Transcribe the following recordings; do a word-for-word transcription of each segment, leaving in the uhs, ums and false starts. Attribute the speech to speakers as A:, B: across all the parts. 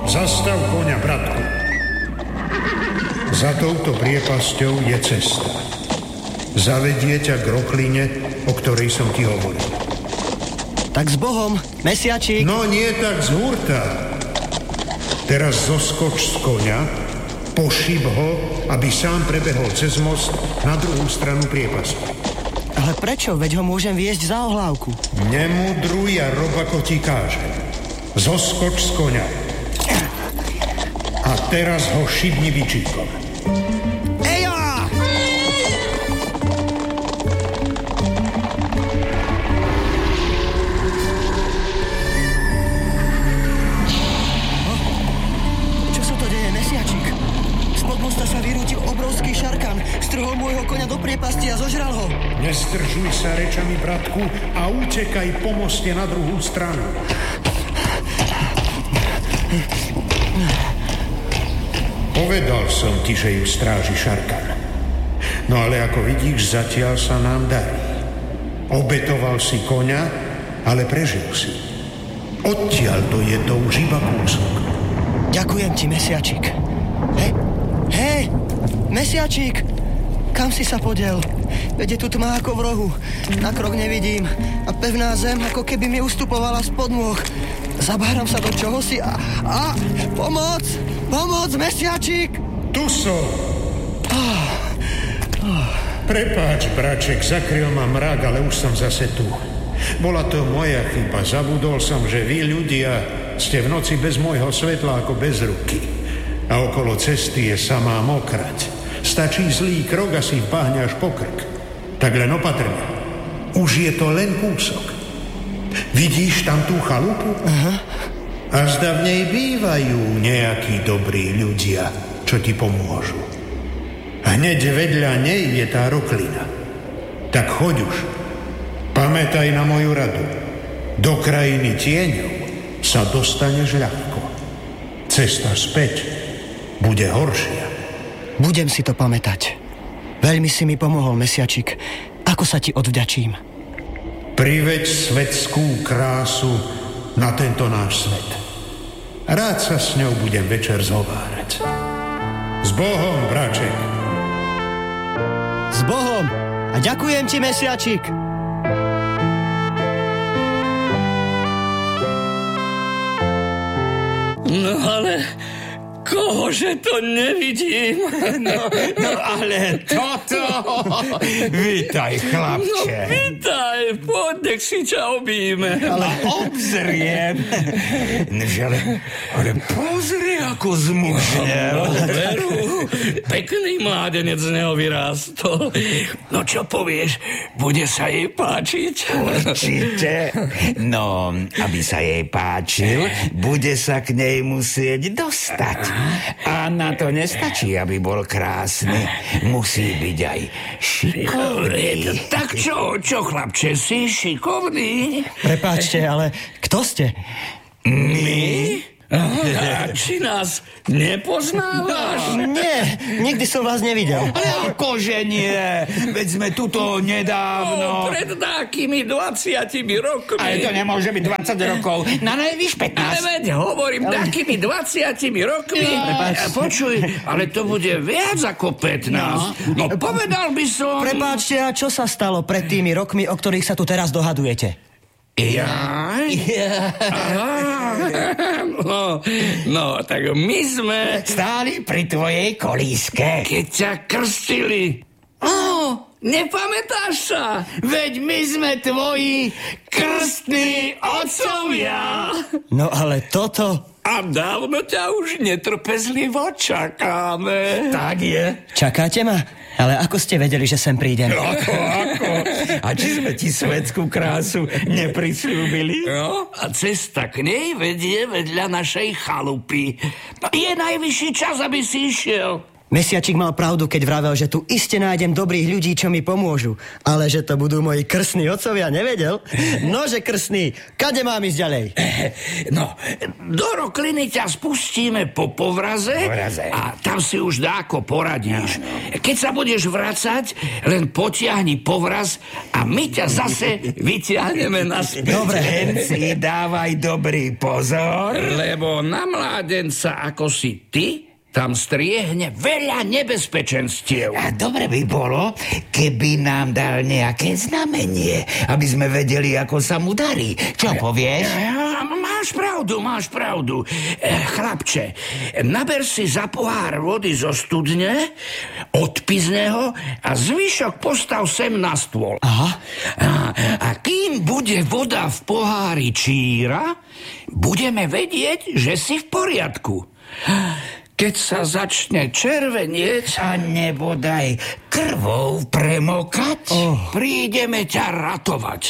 A: zastav koňa, bratku. Za touto priepasťou je cesta. Zavedie ťa k rokline, o ktorej som ti hovoril.
B: Tak s Bohom, mesiačik.
A: No nie tak z hurta. Teraz zoskoč z koňa, pošib ho, aby sám prebehol cez most na druhú stranu priepasti.
B: Ale prečo? Veď ho môžem viesť za ohlávku.
A: Nemudruj a rob, ako ti kážem. Zoskoč z koňa. A teraz ho šibni bičíkom.
B: Eja! Čo sa to deje, mesiačik? Spod mosta sa vyrútil obrovský šarkan, strhol môjho koňa do priepasti a zožral ho.
A: Nestržuj sa rečami, bratku, a utekaj po moste na druhú stranu. Povedal som ti, že ju stráži šarkan. No ale ako vidíš, zatiaľ sa nám darí. Obetoval si koňa, ale prežil si. Odtiaľ to je to už iba kúsok.
B: Ďakujem ti, mesiačik. Hej, hej, mesiačik, kam si sa podiel? Veď je tu tma ako v rohu. Na krok nevidím a pevná zem, ako keby mi ustupovala spod nôh. Zabáram sa do čohosi a... a... Pomoc! Pomoc, mesiačik!
A: Tu som! Oh. Oh. Prepáč, braček, zakryl ma mrak, ale už som zase tu. Bola to moja chyba. Zabudol som, že vy, ľudia, ste v noci bez môjho svetla ako bez ruky. A okolo cesty je samá mokrať. Stačí zlý krok a si vbáhne až po krk. Tak len opatrne. Už je to len kúsok. Vidíš tam tú chalupu?
B: Aha.
A: A zda v nej bývajú nejakí dobrí ľudia, čo ti pomôžu. Hneď vedľa nej je tá roklina. Tak choď už. Pamätaj na moju radu. Do krajiny tieňov sa dostaneš ľahko. Cesta späť bude horšia.
B: Budem si to pamätať. Veľmi si mi pomohol, mesiačik. Ako sa ti odvďačím?
A: Priveď svetskú krásu na tento náš svet. Rád sa s ňou budem večer zhovárať. S Bohom, braček.
B: S Bohom. A ďakujem ti, mesiačik.
C: No ale... Kohože to nevidím?
D: No, no ale toto... Vítaj, chlapče.
C: No vítaj, poď, nech si ťa objíme.
D: Ale obzriem. Nože, ale, ale pozri, ako zmužnel.
C: No, veru, pekný mládenec z neho vyrástol. No čo povieš, bude sa jej páčiť?
D: Určite. No, aby sa jej páčil, bude sa k nej musieť dostať. A na to nestačí, aby bol krásny. Musí byť aj šikovný.
C: Tak čo, čo, chlapče, si šikovný?
B: Prepáčte, ale kto ste?
C: My? A či nás nepoznávaš?
B: Nie, nikdy som vás nevidel.
D: Ale akože nie? Veď sme tuto nedávno...
C: No, pred takými dvadsiatimi rokmi.
D: Ale to nemôže byť dvadsať rokov. Na najvyš pätnásť.
C: Ale veď hovorím, takými dvadsiatimi rokmi.
B: Prepáč.
C: Počuj, ale to bude viac ako pätnásť. No, no povedal by som...
B: Prepáčte, a čo sa stalo pred tými rokmi, o ktorých sa tu teraz dohadujete?
C: Jaj? No, no, tak my sme...
D: Stáli pri tvojej kolíske.
C: Keď ťa krstili. Ó, nepamätáš sa?
D: Veď my sme tvoji krstní otcovia.
B: No ale toto...
C: A dávno ťa už netrpezlivo čakáme.
D: Tak je.
B: Čakáte ma? Ale ako ste vedeli, že sem prídem?
D: Ako, ako? A či sme ti svetskú krásu neprisľúbili?
C: No, a cesta k nej vedie vedľa našej chalupy. Je najvyšší čas, aby si išiel.
B: Mesiačik mal pravdu, keď vravel, že tu iste nájdem dobrých ľudí, čo mi pomôžu. Ale že to budú moji krstní otcovia, nevedel? Nože krstný, kade mám ísť ďalej?
C: No, do Rokliny ťa spustíme po povraze,
D: Povraze.
C: a tam si už dáko poradíš. Keď sa budeš vracať, len potiahni povraz a my ťa zase vytiahneme naspäť.
B: Dobre.
D: Len si dávaj dobrý pozor.
C: Lebo na mládenca, ako si ty, tam striehne veľa nebezpečenstiev.
D: A dobre by bolo, keby nám dal nejaké znamenie, aby sme vedeli, ako sa mu darí. Čo povieš?
C: Ja, máš pravdu, máš pravdu. E, chlapče, naber si za pohár vody zo studne, odpizne ho a zvyšok postav sem na stôl.
B: Aha.
C: A, a kým bude voda v pohári číra, budeme vedieť, že si v poriadku. Keď sa začne červenieť
D: A nebodaj krvou premokať?
B: Oh.
C: prídeme ťa ratovať.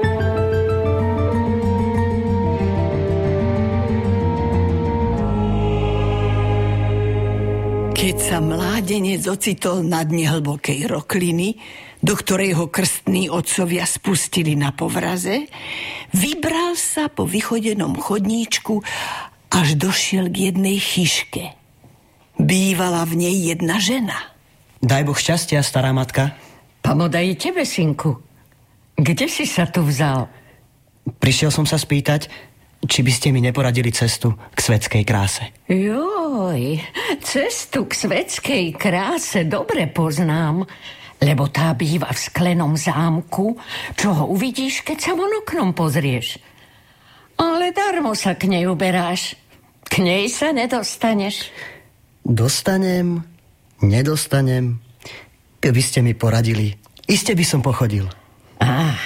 E: Keď sa mládenec ocitol na dne hlbokej rokliny, do ktorej ho krstní otcovia spustili na povraze, vybral sa po vychodenom chodníčku, až došiel k jednej chyške. Bývala v nej jedna žena.
B: Daj Boh šťastia, stará matka.
F: Pomodaj tebe, synku. Kde si sa tu vzal?
B: Prišiel som sa spýtať, či by ste mi neporadili cestu k svetskej kráse.
F: Joj, cestu k svetskej kráse dobre poznám, lebo tá býva v sklenom zámku, čo ho uvidíš, keď sa von oknom pozrieš. Ale darmo sa k nej uberáš. K nej sa nedostaneš.
B: Dostanem, nedostanem. Keby ste mi poradili, iste by som pochodil.
F: Ah,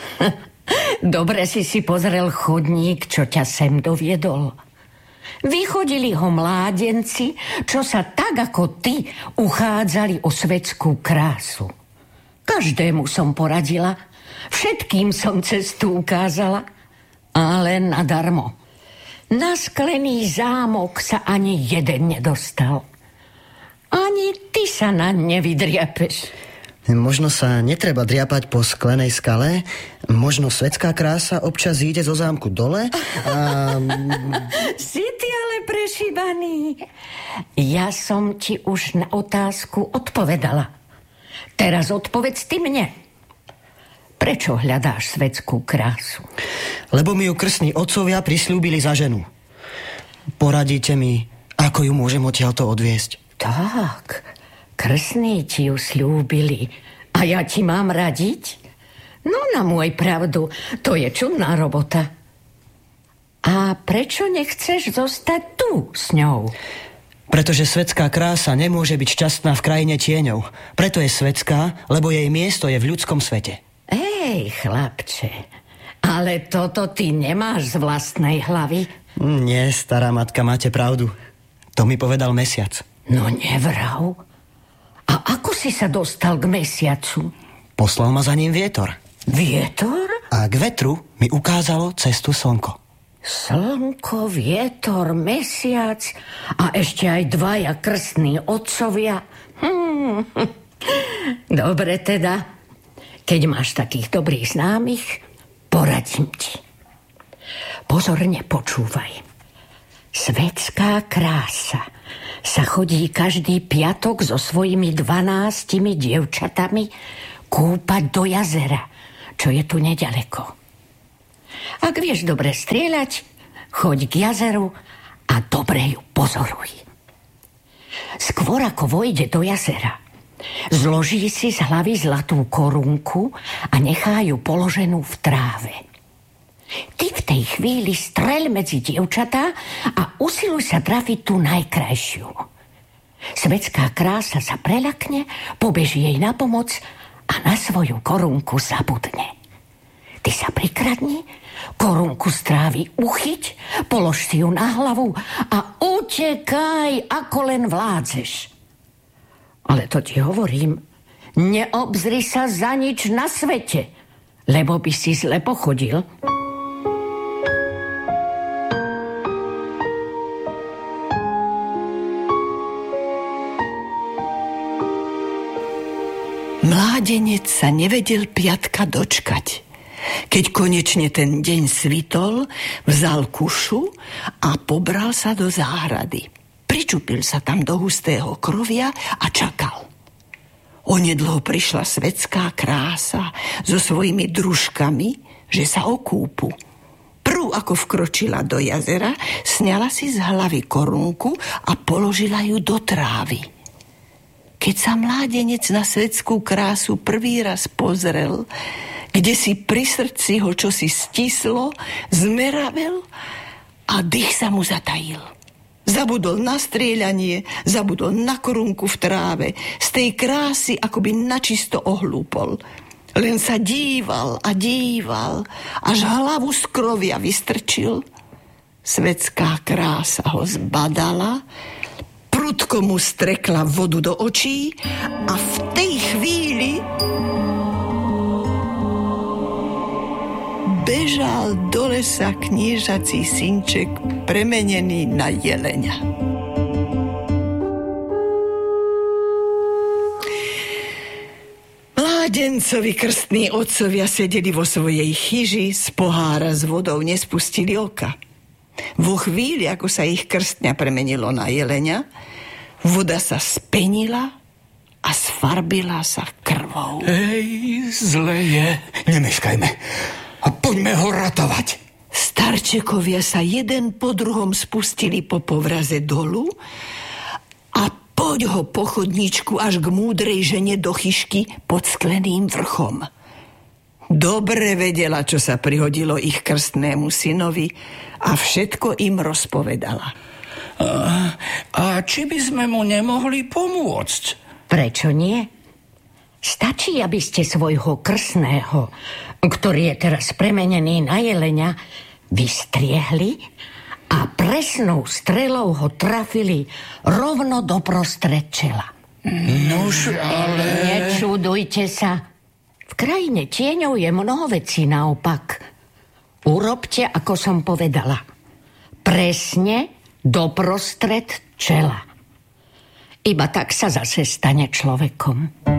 F: dobre si si pozrel chodník, čo ťa sem doviedol. Vychodili ho mládenci, čo sa tak ako ty uchádzali o svetskú krásu. Každému som poradila, všetkým som cestu ukázala, ale nadarmo. Na sklený zámok sa ani jeden nedostal. Ani ty sa naň nevydriapeš.
B: Možno sa netreba driapať po sklenej skale, možno svetská krása občas ide zo zámku dole a...
F: Si ty ale prešíbaný. Ja som ti už na otázku odpovedala. Teraz odpovedz ty mne. Prečo hľadáš svetskú krásu?
B: Lebo mi ju krstní otcovia prisľúbili za ženu. Poradíte mi, ako ju môžem odtiaľto odviesť?
F: Tak, krstní ti ju slúbili a ja ti mám radiť? No na môj pravdu, to je čudná robota. A prečo nechceš zostať tu s ňou?
B: Pretože svetská krása nemôže byť šťastná v krajine tieňov. Preto je svetská, lebo jej miesto je v ľudskom svete.
F: Ej, chlapče, ale toto ty nemáš z vlastnej hlavy?
B: Nie, stará matka, máte pravdu. To mi povedal mesiac.
F: No nevrav. A ako si sa dostal k mesiacu?
B: Poslal ma za ním vietor.
F: Vietor?
B: A k vetru mi ukázalo cestu slnko.
F: Slnko, vietor, mesiac a ešte aj dvaja krstní otcovia. Hmm. Dobre teda. Keď máš takých dobrých známych, poradím ti. Pozorne počúvaj. Svetská krása sa chodí každý piatok so svojimi dvanástimi dievčatami kúpať do jazera, čo je tu nedaleko. Ak vieš dobre strieľať, choď k jazeru a dobre ju pozoruj. Skôr ako vojde do jazera, zloží si z hlavy zlatú korunku a nechá ju položenú v tráve. Ty v tej chvíli streľ medzi dievčatá a usiluj sa trafiť tú najkrajšiu. Svetská krása sa preľakne, pobeží jej na pomoc a na svoju korunku zabudne. Ty sa prikradni, korunku z trávy uchyť, polož si ju na hlavu a utekaj, ako len vládzeš. Ale to ti hovorím, neobzri sa za nič na svete, lebo by si zle pochodil.
E: Mládenec sa nevedel piatka dočkať. Keď konečne ten deň svitol, vzal kušu a pobral sa do záhrady. Pričupil sa tam do hustého krovia a čakal. Onedlho prišla svetská krása so svojimi družkami, že sa okúpu. Prv, ako vkročila do jazera, sňala si z hlavy korunku a položila ju do trávy. Keď sa mládenec na svetskú krásu prvý raz pozrel, kde si pri srdci ho čosi stislo, zmeravel a dých sa mu zatajil. Zabudol na strieľanie, zabudol na korunku v tráve, z tej krásy akoby načisto ohlúpol. Len sa díval a díval, až hlavu z krovia vystrčil. Svetská krása ho zbadala, prudko mu strekla vodu do očí a v tej chvíli bežal do lesa kniežací synček premenený na jeleňa. Mládencovi krstní otcovia sedeli vo svojej chyži, z pohára s vodou nespustili oka. Vo chvíli, ako sa ich krstňa premenilo na jeleňa, voda sa spenila a sfarbila sa krvou.
D: Hej, zle je. Nemeškajme. A poďme ho ratovať.
E: Starčekovia sa jeden po druhom spustili po povraze dolu a poď ho po chodníčku až k múdrej žene do chyšky pod skleným vrchom. Dobre vedela, čo sa prihodilo ich krstnému synovi a všetko im rozpovedala.
C: A, a či by sme mu nemohli pomôcť?
F: Prečo nie? Stačí, aby ste svojho krstného, ktorý je teraz premenený na jeleňa, vystriehli a presnou strelou ho trafili rovno do prostred čela.
C: Nož, ale...
F: Nečudujte sa. V krajine tieňov je mnoho vecí naopak. Urobte, ako som povedala. Presne do prostred čela. Iba tak sa zase stane človekom.